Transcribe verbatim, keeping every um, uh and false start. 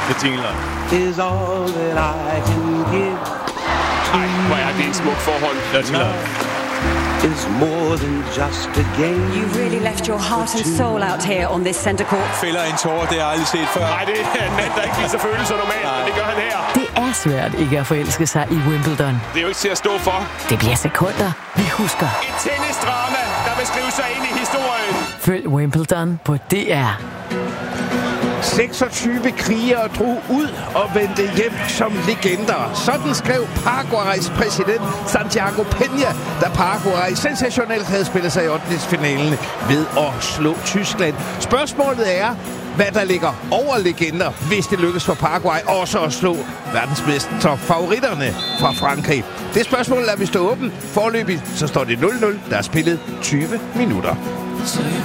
Det jingler. Is all that I can give. Ej, hvor er det en smuk forhold. Det jingler. Is more than just a game. You really left your heart and soul out here on this center court. Fælder en tårer, det har jeg aldrig set før. Nej, det er en mand, der ikke viser følelser normalt, men det gør han her. Det er svært ikke at forelske sig i Wimbledon. Det er jo ikke til at stå for. Det bliver sekunder, vi husker. Et tennisdrama, der vil skrive sig ind i historien. Følg Wimbledon på D R. seksogtyve krigere drog ud og vendte hjem som legender. Sådan skrev Paraguays præsident Santiago Peña, da Paraguay sensationelt havde spillet sig i ottendedelsfinalen ved at slå Tyskland. Spørgsmålet er, hvad der ligger over legender, hvis det lykkes for Paraguay også at slå verdensmester favoritterne fra Frankrig. Det spørgsmål lader vi stå åbent. Foreløbigt så står det nul nul. Der er spillet tyve minutter.